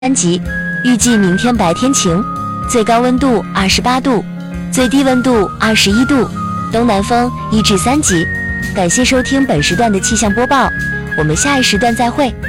3级，预计明天白天晴，最高温度28度，最低温度21度，东南风1至3级。感谢收听本时段的气象播报，我们下一时段再会。